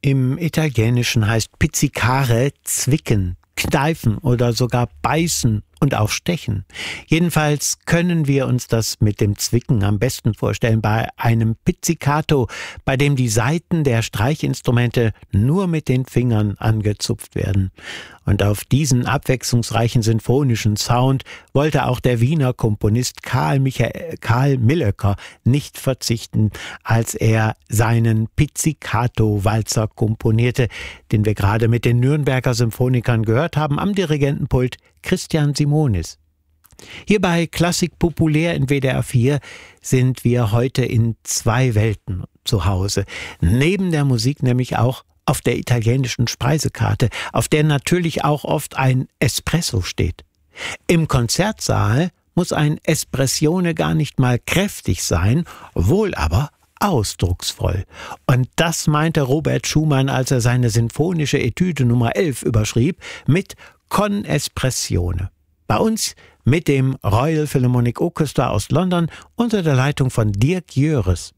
Im Italienischen heißt pizzicare zwicken, kneifen oder sogar beißen und auch stechen. Jedenfalls können wir uns das mit dem Zwicken am besten vorstellen bei einem Pizzicato, bei dem die Saiten der Streichinstrumente nur mit den Fingern angezupft werden. Und auf diesen abwechslungsreichen sinfonischen Sound wollte auch der Wiener Komponist Karl Millöcker nicht verzichten, als er seinen Pizzicato-Walzer komponierte, den wir gerade mit den Nürnberger Symphonikern gehört haben, am Dirigentenpult Christian Simonis. Hier bei Klassik populär in WDR 4 sind wir heute in zwei Welten zu Hause. Neben der Musik nämlich auch auf der italienischen Speisekarte, auf der natürlich auch oft ein Espresso steht. Im Konzertsaal muss ein Espressione gar nicht mal kräftig sein, wohl aber ausdrucksvoll. Und das meinte Robert Schumann, als er seine sinfonische Etüde Nummer 11 überschrieb mit Con Espressione. Bei uns mit dem Royal Philharmonic Orchestra aus London unter der Leitung von Dirk Jöres.